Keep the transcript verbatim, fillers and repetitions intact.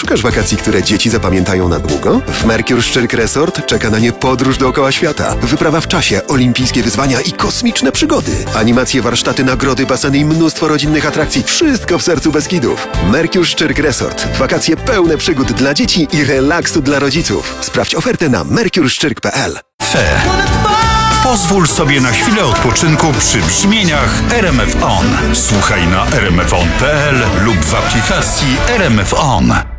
Szukasz wakacji, które dzieci zapamiętają na długo? W Mercure Szczyrk Resort czeka na nie podróż dookoła świata, wyprawa w czasie, olimpijskie wyzwania i kosmiczne przygody. Animacje, warsztaty, nagrody, baseny i mnóstwo rodzinnych atrakcji. Wszystko w sercu Beskidów. Mercure Szczyrk Resort. Wakacje pełne przygód dla dzieci i relaksu dla rodziców. Sprawdź ofertę na mercure szczyrk kropka p l. Fe. Pozwól sobie na chwilę odpoczynku przy brzmieniach R M F On. Słuchaj na r m f on kropka p l lub w aplikacji R M F On.